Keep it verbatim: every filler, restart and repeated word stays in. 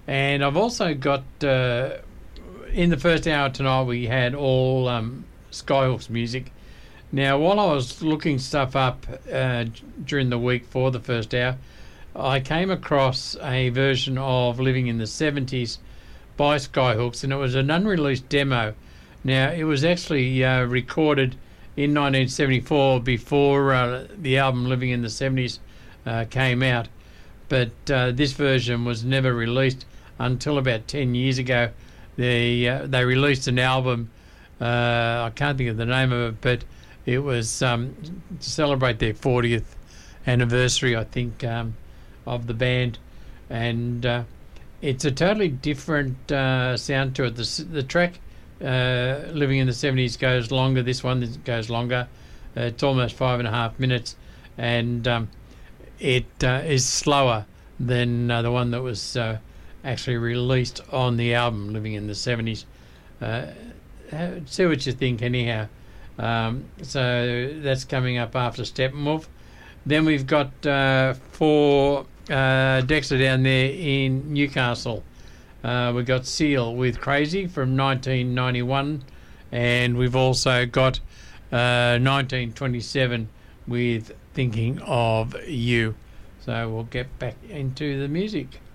And I've also got, uh, in the first hour tonight, we had all um, Skyhawks music. Now, while I was looking stuff up uh, during the week for the first hour, I came across a version of Living in the seventies by Skyhawks, and it was an unreleased demo. Now, it was actually uh, recorded in nineteen seventy-four before uh, the album Living in the seventies uh, came out, but uh, this version was never released until about ten years ago. They, uh, they released an album, uh, I can't think of the name of it, but it was um, to celebrate their fortieth anniversary, I think, um, of the band, and uh, it's a totally different uh, sound to it. The, the track uh, Living in the seventies goes longer. This one goes longer. Uh, it's almost five and a half minutes, and um, it uh, is slower than uh, the one that was uh, actually released on the album Living in the seventies. Uh, see what you think anyhow. Um, so that's coming up after Steppenwolf. Then we've got uh, for uh, Dexter down there in Newcastle. Uh, we've got Seal with Crazy from nineteen ninety-one, and we've also got uh, nineteen twenty-seven with Thinking of You. So we'll get back into the music.